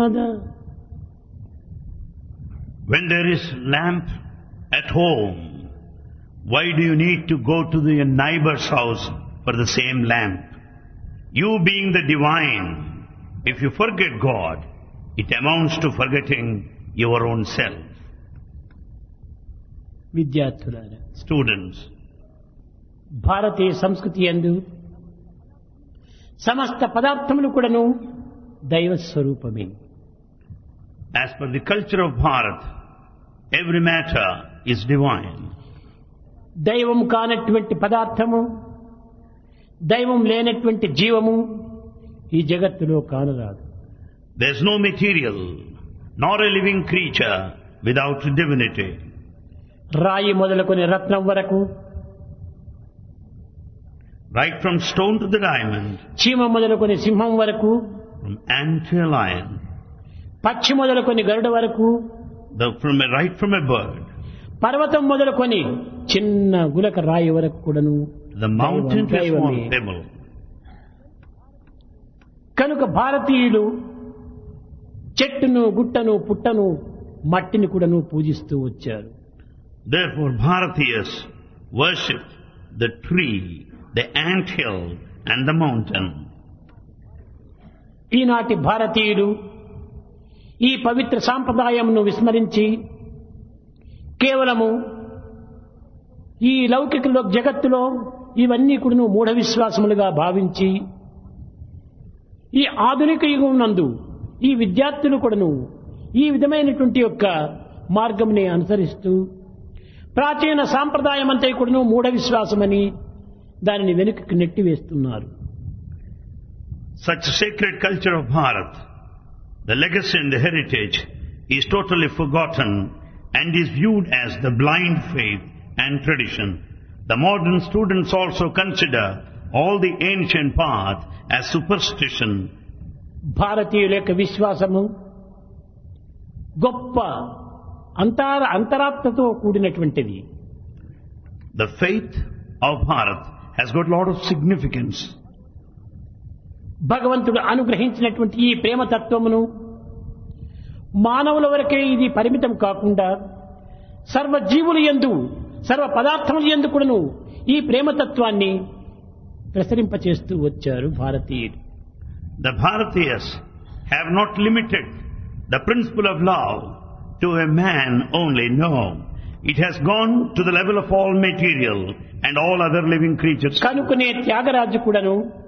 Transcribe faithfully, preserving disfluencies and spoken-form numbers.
Father? When there is lamp at home, why do you need to go to the neighbor's house for the same lamp? You being the divine, if you forget God, it amounts to forgetting your own self. విద్యార్థులారా, Students, భారతీయ సంస్కృతి యందు సమస్త పదార్థములు కూడాను దైవ స్వరూపమే. as per the culture of Bharat, every matter is divine. దైవం కానటువంటి పదార్థము, దైవం లేనటువంటి జీవము ఈ జగత్తులో కానరాదు. There is no material, nor a living creature without divinity. రాయి మొదలుకొని రత్నం వరకు, Right from stone to the diamond, చీమ మొదలుకొని సింహం వరకు, from ant to a lion, పక్షి మొదలుకొని గరుడ వరకు, the, from a, right from a bird, పర్వతం మొదలుకొని చిన్న గులక రాయి వరకు కూడాను the mountain to a small దైవమే. pebble. కనుక భారతీయులు చెట్టును, గుట్టను, పుట్టను, మట్టిని కూడాను పూజిస్తూ వచ్చారు. Therefore, Bharatiyas worship the tree, the ant hill and the mountain. ఈనాటి భారతీయులు ఈ పవిత్ర సాంప్రదాయమును విస్మరించి కేవలము ఈ లౌకిక లో- జగత్తులో ఇవన్నీ కూడాను మూఢ విశ్వాసములుగా భావించి ఈ ఆధునిక యుగం నందు ఈ విద్యార్థులు కూడాను ఈ విధమైనటువంటి యొక్క మార్గంని అనుసరిస్తూ ప్రాచీన సాంప్రదాయం అంతా కూడాను మూఢ విశ్వాసమని దానిని వెనుకకు నెట్టివేస్తున్నారు. Such sacred culture of Bharat, the legacy and the heritage, is totally forgotten and is viewed as the blind faith and tradition. The modern students also consider all the ancient path as superstition. భారతీయుల యొక్క విశ్వాసము గొప్ప అంతర అంతరాత్మతో కూడినటువంటిది. The faith of Bharat has got a lot of significance. భగవంతుడు అనుగ్రహించినటువంటి ఈ ప్రేమ తత్వమును మానవుల వరకే ఇది పరిమితం కాకుండా సర్వ జీవుల యందు, సర్వ పదార్థముల యందు కూడాను ఈ ప్రేమతత్వాన్ని ప్రసరింపచేస్తూ వచ్చారు భారతీయులు. The Bharatiyas have not limited the principle of love to a man only. No. It has gone to the level of all material and all other living creatures. కనుకనే త్యాగరాజు కూడాను